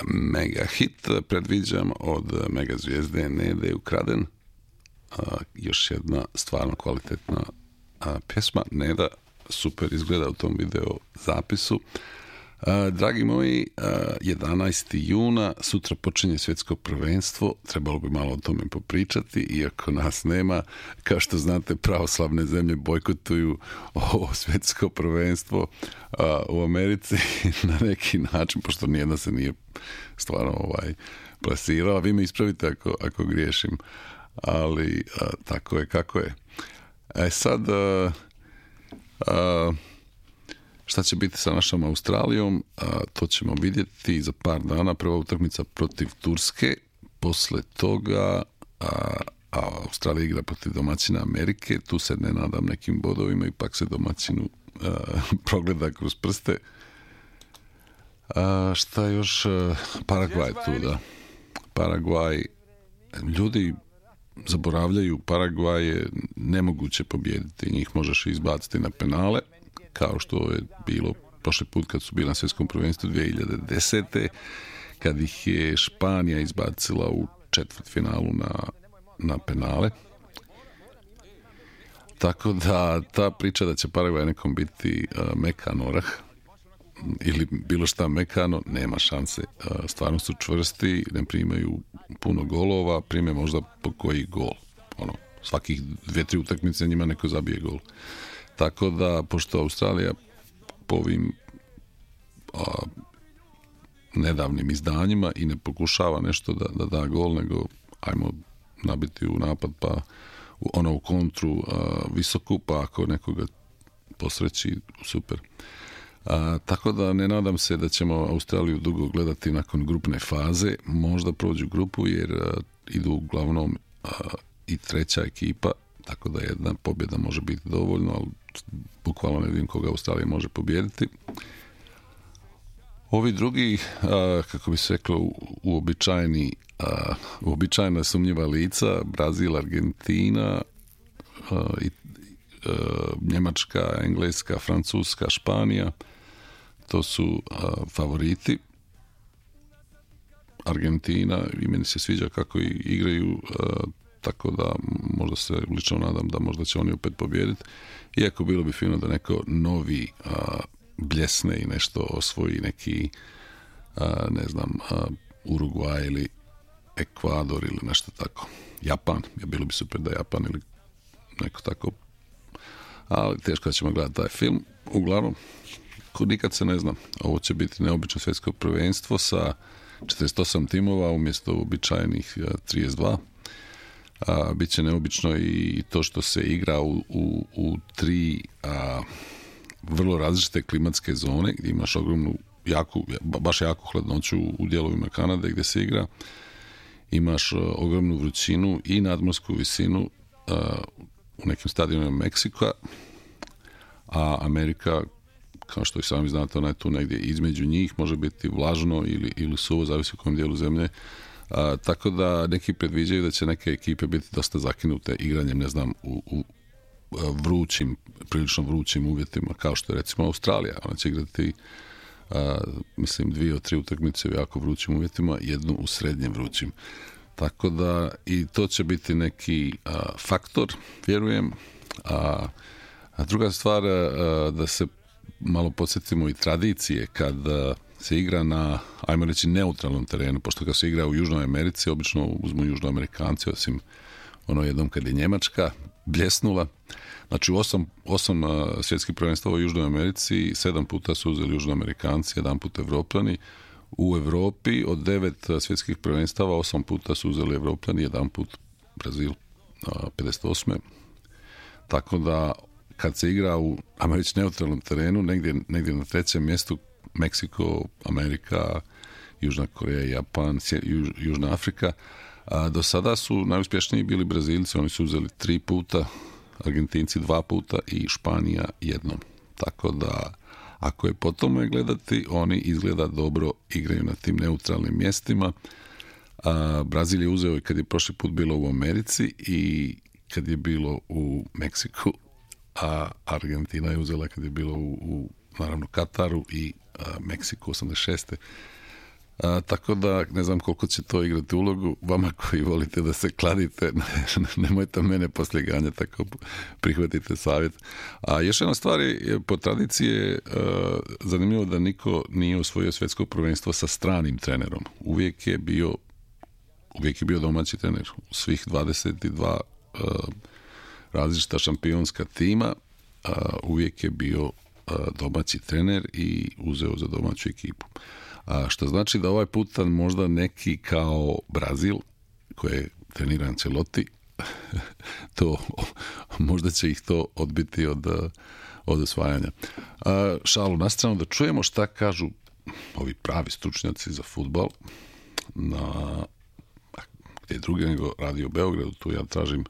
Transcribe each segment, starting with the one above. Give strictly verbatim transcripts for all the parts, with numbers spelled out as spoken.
mega hit, predviđam, od mega zvijezde Nede Ukraden. A, još jedna stvarno kvalitetna a, pjesma. Neda super izgleda u tom video zapisu. A, dragi moji, a, jedanaestog juna sutra počinje svjetsko prvenstvo. Trebalo bi malo o tome popričati, iako nas nema. Kao što znate, pravoslavne zemlje bojkotuju ovo svjetsko prvenstvo a, u Americi na neki način, pošto nijedna se nije stvarno ovaj, plasirala. Vi me ispravite ako, ako griješim, ali a, tako je kako je. E sad, a, a, šta će biti sa našom Australijom, a, to ćemo vidjeti za par dana. Prva utakmica protiv Turske, posle toga a, a Australija igra protiv domaćina Amerike, tu se ne nadam nekim bodovima, ipak se domaćinu a, progleda kroz prste. A, šta još? Paragvaj tu, da. Paragvaj, ljudi zaboravljaju, Paragvaj je nemoguće pobijediti, njih možeš izbaciti na penale, kao što je bilo prošli put kad su bili na svjetskom prvenstvu dvije hiljade desete. kad ih je Španija izbacila u četvrtfinalu na, na penale. Tako da ta priča da će Paragvaj nekom biti uh, mekan orah ili bilo šta mekano, nema šanse. Uh, stvarno su čvrsti, ne primaju puno golova, prime možda po koji gol. Ono, svakih dvije, tri utakmice njima neko zabije gol. Tako da, pošto Australija po ovim uh, nedavnim izdanjima i ne pokušava nešto da, da da gol, nego ajmo nabiti u napad, pa ono u kontru uh, visoku, pa ako nekoga posreći, super. Uh, tako da ne nadam se da ćemo Australiju dugo gledati nakon grupne faze. Možda prođu grupu jer uh, idu uglavnom uh, i treća ekipa, tako da jedna pobjeda može biti dovoljno, ali bukvalno ne vidim koga Australija može pobijediti. Ovi drugi, uh, kako bi se reklo, uobičajeni Uh, uobičajena sumnjiva lica, Brazil, Argentina, uh, i, uh, Njemačka, Engleska, Francuska, Španija, to su uh, favoriti. Argentina, i meni se sviđa kako i igraju, uh, tako da možda se lično nadam da možda će oni opet pobijediti. Iako bilo bi fino da neko novi uh, bljesne i nešto osvoji, neki uh, ne znam, uh, Urugvaj ili Ekvador ili nešto tako. Japan, je bilo bi super da Japan ili neko tako. Ali teško da ćemo gledati taj film. Uglavnom, ko nikad se ne zna. Ovo će biti neobično svjetsko prvenstvo sa četrdeset osam timova umjesto običajnih trideset dva. A, biće neobično i to što se igra u, u, u tri a, vrlo različite klimatske zone gdje imaš ogromnu jaku, baš jako hladnoću u dijelovima Kanade gdje se igra. Imaš uh, ogromnu vrućinu i nadmorsku visinu uh, u nekim stadionima Meksika, a Amerika, kao što i sami znate, ona je tu negdje između njih, može biti vlažno ili, ili suvo, zavisi u kojem dijelu zemlje. Uh, tako da neki predviđaju da će neke ekipe biti dosta zakinute igranjem, ne znam, u, u vrućim, prilično vrućim uvjetima, kao što je recimo Australija. Ona će igrati Uh, mislim dvije od tri utakmice u jako vrućim uvjetima, jednu u srednjem vrućim. Tako da i to će biti neki uh, faktor, vjerujem. A, a druga stvar, uh, da se malo podsjetimo i tradicije kad uh, se igra na, ajmo reći, neutralnom terenu, pošto kad se igra u Južnoj Americi, obično uzmu Južnoamerikanci, osim ono jednom kad je Njemačka bljesnula. Znači u osam, osam uh, svjetskih prvenstava u Južnoj Americi, sedam puta su uzeli Južnoamerikanci, jedan put Evropljani. U Europi od devet uh, svjetskih prvenstava, osam puta su uzeli Evropljani, jedan put Brazil, uh, pedeset osme. Tako da kad se igra u američki neutralnom terenu, negdje, negdje na trećem mjestu Meksiko, Amerika, Južna Koreja, Japan, Juž, Južna Afrika. A do sada su najuspješniji bili Brazilci, oni su uzeli tri puta, Argentinci dva puta i Španija jednom. Tako da, ako je po tome gledati, oni izgleda dobro igraju na tim neutralnim mjestima. A, Brazil je uzeo i kad je prošli put bilo u Americi i kad je bilo u Meksiku, a Argentina je uzela kad je bilo u, u naravno, Kataru i a, Meksiku osamdeset šeste. A, tako da ne znam koliko će to igrati ulogu. Vama koji volite da se kladite, nemojte mene poslije ganja, tako prihvatite savjet. A još jedna stvar je, po tradiciji je uh, zanimljivo da niko nije osvojio svjetsko prvenstvo sa stranim trenerom. Uvijek je bio uvijek je bio domaći trener. U svih dvadeset dva uh, različita šampionska tima uh, uvijek je bio uh, domaći trener i uzeo za domaću ekipu. A što znači da ovaj puta možda neki kao Brazil, koji je trenira Ancelotti, to, možda će ih to odbiti od, od osvajanja. A, šalu na stranu, da čujemo šta kažu ovi pravi stručnjaci za fudbal na gdje drugi nego Radio Beogradu. Tu ja tražim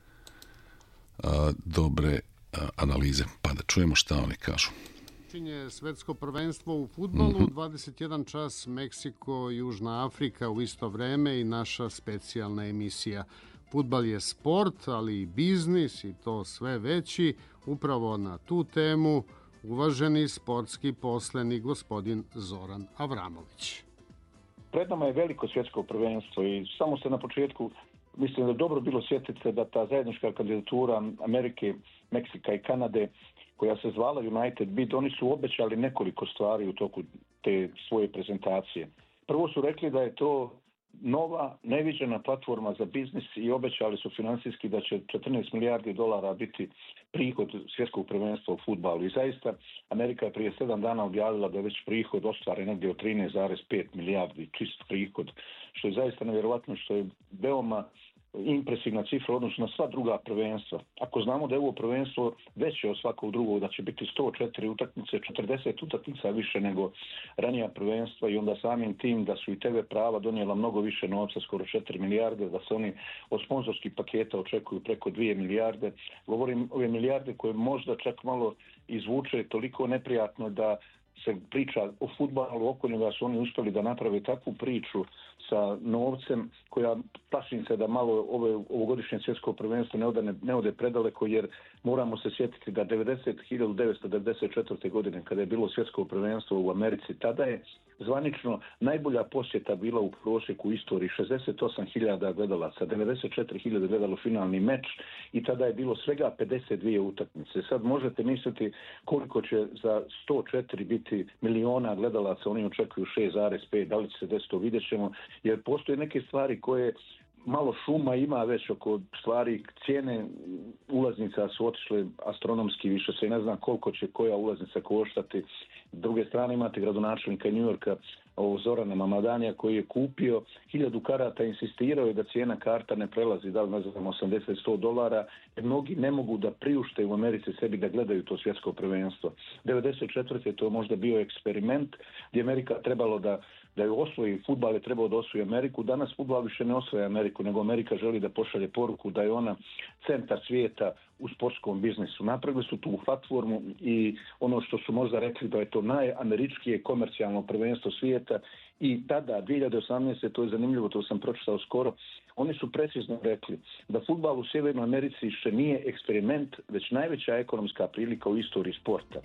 a, dobre a, analize, pa da čujemo šta oni kažu. Počinje svetsko prvenstvo u fudbalu, mm-hmm. dvadeset jedan čas Meksiko, Južna Afrika u isto vreme i naša specijalna emisija. Fudbal je sport, ali i biznis i to sve veći. Upravo na tu temu uvaženi sportski poslenik gospodin Zoran Avramović. Pred nama je veliko svjetsko prvenstvo i samo se na početku mislim da je dobro bilo sjetiti se da ta zajednička kandidatura Amerike, Meksika i Kanade koja se zvala United Bid, oni su obećali nekoliko stvari u toku te svoje prezentacije. Prvo su rekli da je to nova, neviđena platforma za biznis i obećali su financijski da će četrnaest milijardi dolara biti prihod svjetskog prvenstva u fudbalu. I zaista, Amerika je prije sedam dana objavila da je već prihod ostvaren negdje od trinaest zarez pet milijardi, čist prihod, što je zaista nevjerovatno, što je veoma impresivna cifra odnosno na sva druga prvenstva. Ako znamo da je ovo prvenstvo veće od svakog drugog, da će biti sto četiri utakmice, četrdeset utakmica više nego ranija prvenstva i onda samim tim da su i te ve prava donijela mnogo više novca, skoro četiri milijarde, da se oni od sponzorskih paketa očekuju preko dvije milijarde. Govorim ove milijarde koje možda čak malo izvuče toliko neprijatno da se priča o fudbalu, oko njega su oni uspjeli da naprave takvu priču sa novcem koja plašim se da malo ove, ovogodišnje svjetsko prvenstvo ne ode, ne, ne ode predaleko, jer moramo se sjetiti da hiljadu devetsto devedeset četvrte. godine kada je bilo svjetsko prvenstvo u Americi, tada je zvanično najbolja posjeta bila u prosjeku u istoriji, šezdeset osam hiljada gledalaca, devedeset četiri hiljade gledalo finalni meč i tada je bilo svega pedeset dvije utakmice. Sad možete misliti koliko će za sto četiri biti miliona gledalaca, oni očekuju šest zarez pet, da li će se desiti, to vidjet ćemo, jer postoje neke stvari koje malo šuma ima već oko stvari, cijene ulaznica su otišle astronomski, više se ne zna koliko će koja ulaznica koštati. S druge strane imate gradonačelnika New Yorka, ovo Zorana Mamadanija, koji je kupio hiljadu karata, insistirao je da cijena karta ne prelazi, da li ne znam, osamdeset do sto dolara, jer mnogi ne mogu da priušte u Americi sebi da gledaju to svjetsko prvenstvo. devedeset četvrte. to je možda bio eksperiment gdje Amerika trebalo da da je osvoji, fudbal je trebao da osvoji Ameriku. Danas fudbal više ne osvoja Ameriku, nego Amerika želi da pošalje poruku da je ona centar svijeta u sportskom biznisu. Napravili su tu platformu i ono što su možda rekli da je to najameričkije komercijalno prvenstvo svijeta i tada, dvije hiljade osamnaeste. to je zanimljivo, to sam pročitao skoro, oni su precizno rekli da fudbal u Sjevernoj Americi še nije eksperiment, već najveća ekonomska prilika u istoriji sporta.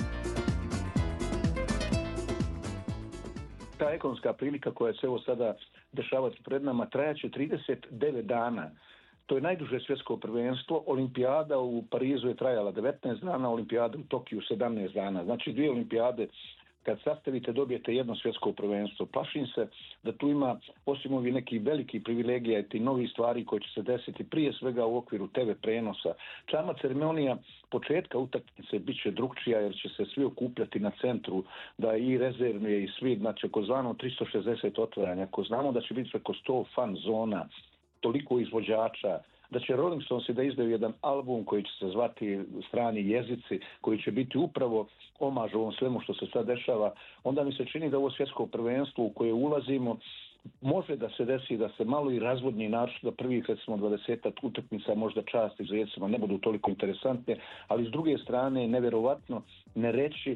Ta ekonomska prilika koja se evo sada dešavati pred nama trajaće trideset devet dana. To je najduže svjetsko prvenstvo. Olimpijada u Parizu je trajala devetnaest dana, olimpijada u Tokiju sedamnaest dana. Znači dvije olimpijade kad sastavite dobijete jedno svjetsko prvenstvo. Plašim se da tu ima, osim ovih nekih velikih privilegija i ti novi stvari koje će se desiti prije svega u okviru te ve prenosa. Čama ceremonija početka utakmice bit će drukčija jer će se svi okupljati na centru, da i rezervne i svi, znači ako zvano tristo šezdeset otvaranja, ako znamo da će biti preko sto fan zona, toliko izvođača, da će Rolling Stonesi da izdaju jedan album koji će se zvati Strani jezici, koji će biti upravo omaž ovom svemu što se sad dešava, onda mi se čini da ovo svjetsko prvenstvo u koje ulazimo može da se desi da se malo i razvodni način, da prvih recimo dvadeset utakmica možda čast izvjecima ne budu toliko interesantne, ali s druge strane nevjerovatno ne reći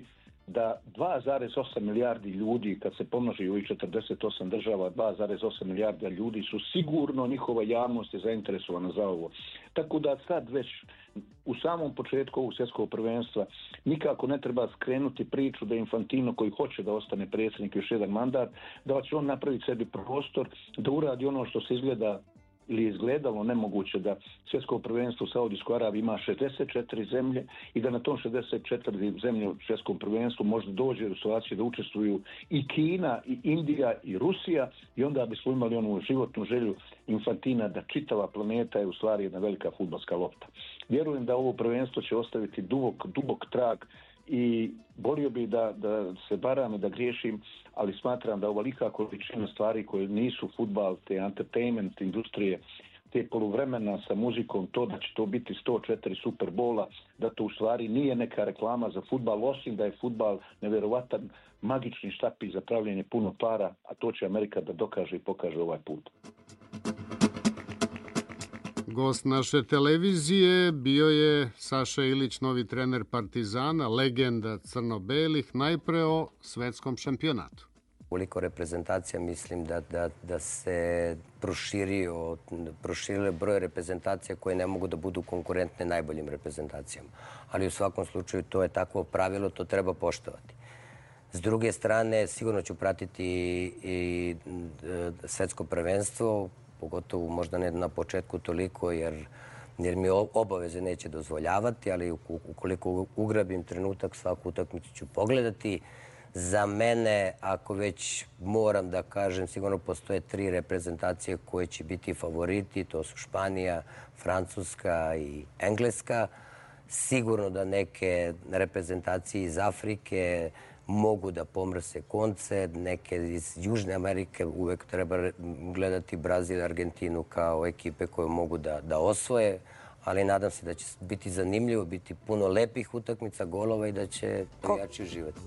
da dva zarez osam milijardi ljudi, kad se pomnoži u ovih četrdeset osam država, dva zarez osam milijarda ljudi su sigurno, njihova javnost je zainteresovana za ovo. Tako da sad već u samom početku ovog svjetskog prvenstva nikako ne treba skrenuti priču da Infantino, koji hoće da ostane predsjednik još jedan mandat, da će on napraviti sebi prostor da uradi ono što se izgleda ili je izgledalo nemoguće, da svjetsko prvenstvo u Saudijskoj Arabiji ima šezdeset četiri zemlje i da na tom šezdeset četiri zemlje u svjetskom prvenstvu možda dođe u situaciju da učestvuju i Kina, i Indija, i Rusija, i onda bismo imali onu životnu želju Infantina da čitava planeta je u stvari jedna velika fudbalska lopta. Vjerujem da ovo prvenstvo će ostaviti dubok, dubok trag i volio bi da, da se baram i da griješim, ali smatram da ovolika količina stvari koje nisu fudbal, te entertainment industrije, te poluvremena sa muzikom, to da će to biti sto četiri Superbola, da to u stvari nije neka reklama za fudbal, osim da je fudbal nevjerovatan magični štapić za pravljenje puno para, a to će Amerika da dokaže i pokaže ovaj put. Gost naše televizije bio je Saša Ilić, novi trener Partizana, legenda crno-belih, najpre o svetskom šampionatu. Koliko reprezentacija, mislim da, da, da se proširio, proširile broj reprezentacija koje ne mogu da budu konkurentne najboljim reprezentacijama. Ali u svakom slučaju to je takvo pravilo, to treba poštovati. S druge strane, sigurno ću pratiti i svetsko prvenstvo, pogotovo možda ne na početku toliko, jer, jer mi obaveze neće dozvoljavati, ali ukoliko ugrabim trenutak, svaku utakmicu ću pogledati. Za mene, ako već moram da kažem, sigurno postoje tri reprezentacije koje će biti favoriti. To su Španija, Francuska i Engleska. Sigurno da neke reprezentacije iz Afrike mogu da pomrse konce. Neke iz Južne Amerike uvek treba gledati Brazil i Argentinu kao ekipe koje mogu da, da osvoje. Ali nadam se da će biti zanimljivo, biti puno lepih utakmica, golova i da će navijači uživati.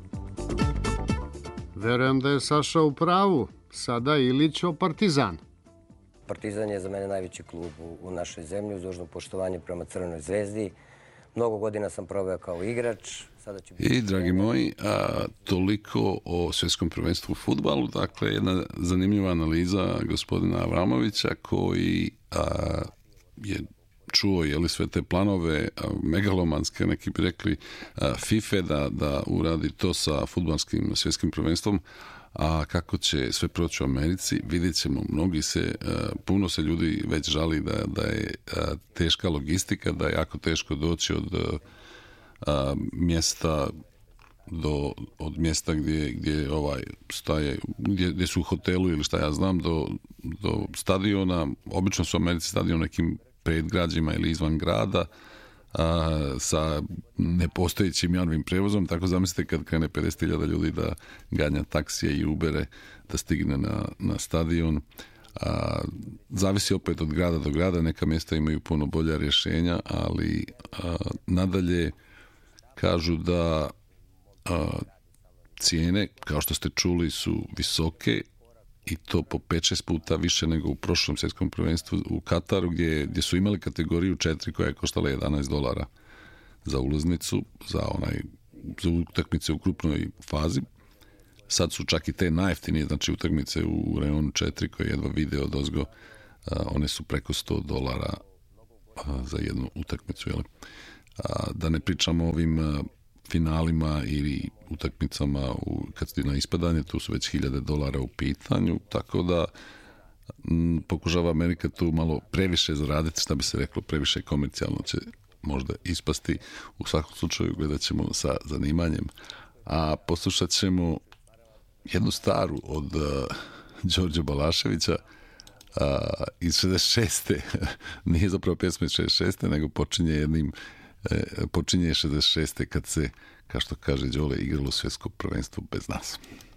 Verujem da je Saša u pravu. Sada Ilić o Partizanu. Partizan je za mene najveći klub u, u našoj zemlji, uz dužno poštovanje prema Crvenoj zvezdi. Mnogo godina sam proveo kao igrač. Sada ću biti... I, dragi moji, a, toliko o svjetskom prvenstvu u fudbalu. Dakle, jedna zanimljiva analiza gospodina Avramovića koji a, je čuo je li sve te planove a, megalomanske, neki bi rekli a, FIFA da, da uradi to sa fudbalskim svjetskim prvenstvom, a kako će sve proći u Americi, vidjet ćemo. Mnogi se, a, puno se ljudi već žali da, da je a, teška logistika, da je jako teško doći od a, mjesta do od mjesta gdje, gdje ovaj staje, gdje, gdje su u hotelu ili šta ja znam, do, do stadiona. Obično su u Americi stadion nekim predgrađima ili izvan grada a, sa nepostojećim javnim prevozom. Tako zamislite kad krene pedeset hiljada ljudi da ganja taksije i ubere da stigne na, na stadion. A, zavisi opet od grada do grada, neka mjesta imaju puno bolja rješenja, ali a, nadalje kažu da a, cijene, kao što ste čuli, su visoke i to po pet šest puta više nego u prošlom svjetskom prvenstvu u Kataru, gdje, gdje su imali kategoriju četiri koja je koštala jedanaest dolara za ulaznicu, za onaj za utakmice u krupnoj fazi. Sad su čak i te najjeftinije, znači utakmice u reonu četiri koje jedva vide odozgo, one su preko sto dolara a, za jednu utakmicu. Jel? A, da ne pričamo o ovim a, finalima ili utakmicama u, kad ste na ispadanje, tu su već hiljade dolara u pitanju, tako da m, pokušava Amerika tu malo previše zaraditi, šta bi se reklo, previše komercijalno će možda ispasti. U svakom slučaju gledat ćemo sa zanimanjem. A poslušat ćemo jednu staru od uh, Đorđe Balaševića uh, iz šezdeset šeste Nije zapravo pjesma iz šezdeset šeste nego počinje jednim eh, počinje šezdeset šeste kad se, kao što kaže Đole, igralo svjetsko prvenstvo bez nas.